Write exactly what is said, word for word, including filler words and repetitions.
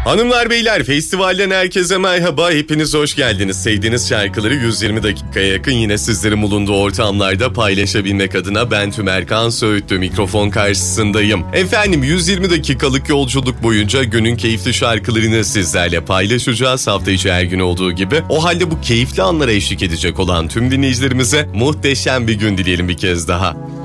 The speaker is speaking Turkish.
Hanımlar beyler, festivalden herkese merhaba, hepiniz hoş geldiniz. Sevdiğiniz şarkıları yüz yirmi dakikaya yakın yine sizlerin bulunduğu ortamlarda paylaşabilmek adına ben Tümerkan Söğütlü mikrofon karşısındayım. Efendim, yüz yirmi dakikalık yolculuk boyunca günün keyifli şarkılarını sizlerle paylaşacağız. Hafta içi her gün olduğu gibi. O halde bu keyifli anlara eşlik edecek olan tüm dinleyicilerimize muhteşem bir gün dileyelim bir kez daha.